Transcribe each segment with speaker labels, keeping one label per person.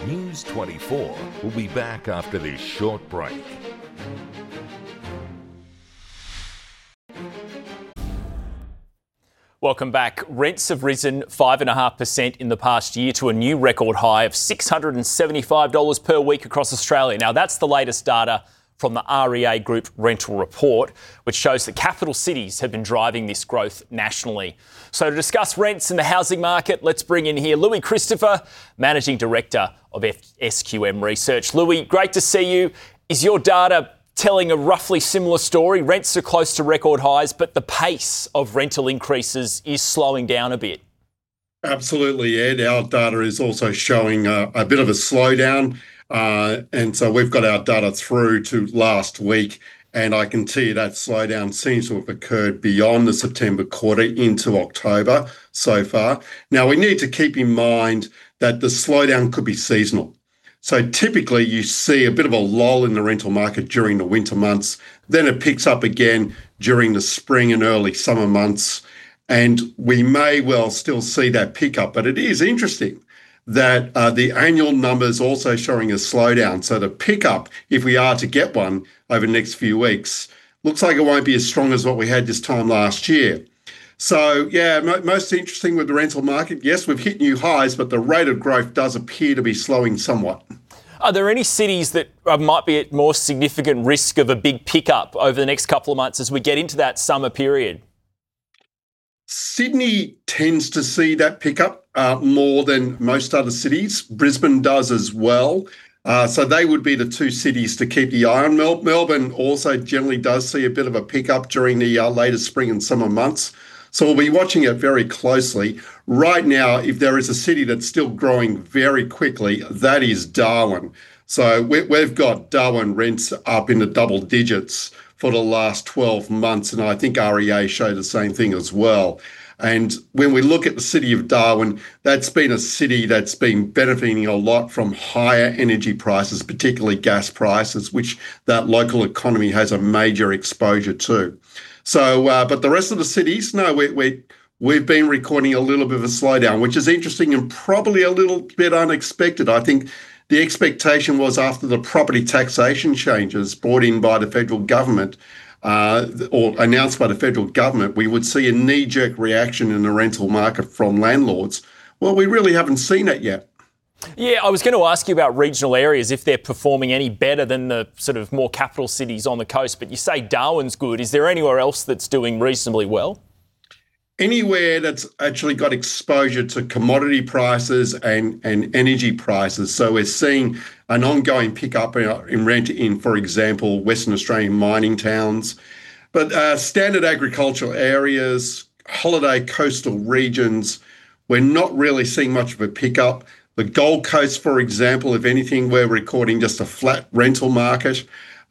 Speaker 1: News 24 will be back after this short break.
Speaker 2: Welcome back. Rents have risen 5.5% in the past year to a new record high of $675 per week across Australia. Now, that's the latest data from the REA Group rental report, which shows that capital cities have been driving this growth nationally. So to discuss rents in the housing market, let's bring in here Louis Christopher, Managing Director of SQM Research. Louis, great to see you. Is your data telling a roughly similar story? Rents are close to record highs, but the pace of rental increases is slowing down a bit.
Speaker 3: Absolutely, Ed. Our data is also showing a bit of a slowdown. And so we've got our data through to last week, and I can tell you that slowdown seems to have occurred beyond the September quarter into October so far. Now, we need to keep in mind that the slowdown could be seasonal. So typically you see a bit of a lull in the rental market during the winter months, then it picks up again during the spring and early summer months, and we may well still see that pickup. But it is interesting that the annual numbers also showing a slowdown. So the pickup, if we are to get one over the next few weeks, looks like it won't be as strong as what we had this time last year. So, yeah, most interesting with the rental market, yes, we've hit new highs, but the rate of growth does appear to be slowing somewhat.
Speaker 2: Are there any cities that might be at more significant risk of a big pickup over the next couple of months as we get into that summer period?
Speaker 3: Sydney tends to see that pickup more than most other cities. Brisbane does as well. So they would be the two cities to keep the eye on. Melbourne also generally does see a bit of a pickup during the later spring and summer months. So we'll be watching it very closely. Right now, if there is a city that's still growing very quickly, that is Darwin. So we've got Darwin rents up in the double digits for the last 12 months, and I think REA showed the same thing as well. And when we look at the city of Darwin, that's been a city that's been benefiting a lot from higher energy prices, particularly gas prices, which that local economy has a major exposure to. So, but the rest of the cities, no, we've been recording a little bit of a slowdown, which is interesting and probably a little bit unexpected. I think the expectation was after the property taxation changes brought in by the federal government or announced by the federal government, we would see a knee-jerk reaction in the rental market from landlords. Well, we really haven't seen it yet.
Speaker 2: Yeah, I was going to ask you about regional areas, if they're performing any better than the sort of more capital cities on the coast, but you say Darwin's good. Is there anywhere else that's doing reasonably well?
Speaker 3: Anywhere that's actually got exposure to commodity prices and energy prices. So we're seeing an ongoing pickup in rent in, for example, Western Australian mining towns. But standard agricultural areas, holiday coastal regions, we're not really seeing much of a pickup. The Gold Coast, for example, if anything, we're recording just a flat rental market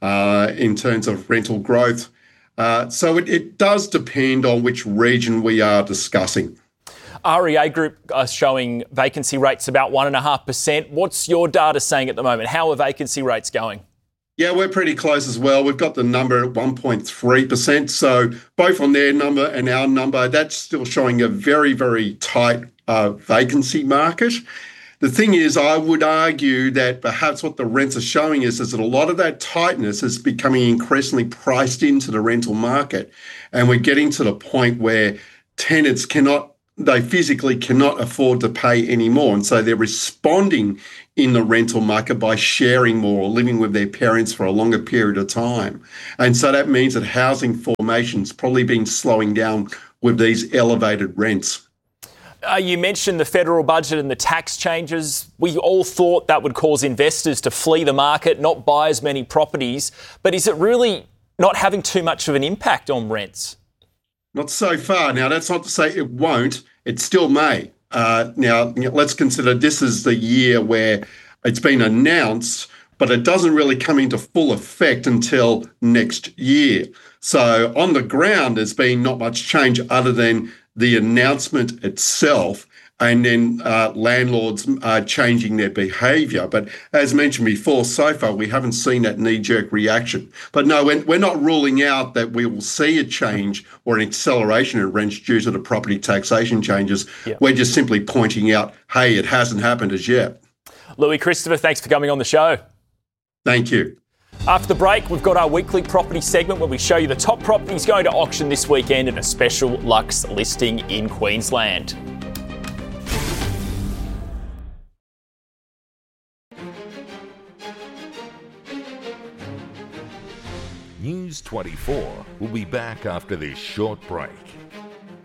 Speaker 3: in terms of rental growth. So it does depend on which region we are discussing.
Speaker 2: REA Group are showing vacancy rates about 1.5%. What's your data saying at the moment? How are vacancy rates going?
Speaker 3: Yeah, we're pretty close as well. We've got the number at 1.3%. So both on their number and our number, that's still showing a very, very tight vacancy market. The thing is, I would argue that perhaps what the rents are showing is that a lot of that tightness is becoming increasingly priced into the rental market. And we're getting to the point where tenants they physically cannot afford to pay anymore. And so they're responding in the rental market by sharing more or living with their parents for a longer period of time. And so that means that housing formation's probably been slowing down with these elevated rents.
Speaker 2: You mentioned the federal budget and the tax changes. We all thought that would cause investors to flee the market, not buy as many properties. But is it really not having too much of an impact on rents?
Speaker 3: Not so far. Now, that's not to say it won't. It still may. Now, let's consider this is the year where it's been announced, but it doesn't really come into full effect until next year. So on the ground, there's been not much change other than the announcement itself, and then landlords are changing their behaviour. But as mentioned before, so far we haven't seen that knee-jerk reaction. But no, we're not ruling out that we will see a change or an acceleration in rents due to the property taxation changes. Yeah. We're just simply pointing out, hey, it hasn't happened as yet.
Speaker 2: Louis Christopher, thanks for coming on the show.
Speaker 3: Thank you.
Speaker 2: After the break, we've got our weekly property segment where we show you the top properties going to auction this weekend and a special Luxe listing in Queensland.
Speaker 1: News 24 will be back after this short break.